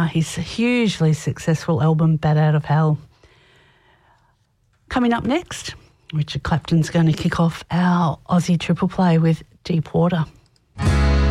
his hugely successful album Bat Out of Hell. Coming up next, Richard Clapton's going to kick off our Aussie triple play with Deep Water.